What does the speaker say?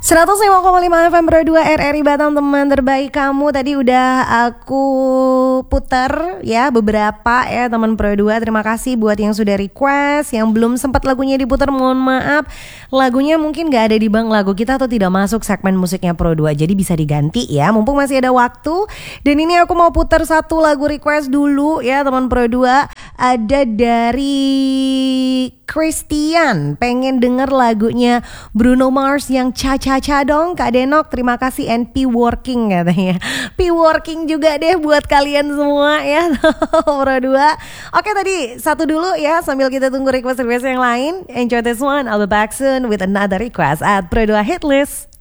105,5 FM Pro 2 RRI Batam, teman terbaik kamu. Tadi udah aku puter ya beberapa ya teman Pro 2. Terima kasih buat yang sudah request. Yang belum sempat lagunya diputar, mohon maaf. Lagunya mungkin gak ada di bank lagu kita atau tidak masuk segmen musiknya Pro 2. Jadi bisa diganti ya, mumpung masih ada waktu. Dan ini aku mau putar satu lagu request dulu ya teman Pro 2. Ada dari Christian, pengen denger lagunya Bruno Mars yang Cha-Cha-Cha dong Kak Denok. Terima kasih, and P-Working katanya. P-Working juga deh buat kalian semua ya Pro 2. Oke, tadi satu dulu ya sambil kita tunggu request yang lain. Enjoy this one, I'll be back soon with another request at Pro 2 Hit List.